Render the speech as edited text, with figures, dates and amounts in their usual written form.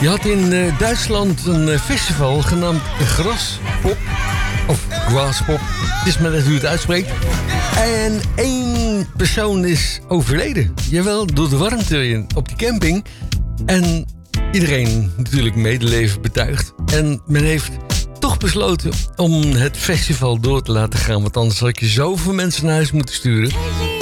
Je had in Duitsland een festival genaamd Graspop. Of Graspop. Het is maar net hoe je het uitspreekt. En 1 persoon is overleden. Jawel, door de warmte op die camping. En iedereen natuurlijk medeleven betuigd. En men heeft toch besloten om het festival door te laten gaan. Want anders had je zoveel mensen naar huis moeten sturen.